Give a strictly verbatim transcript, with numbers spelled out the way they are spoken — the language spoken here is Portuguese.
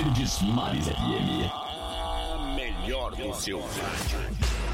Verdes Mares F M. A melhor do seu rádio.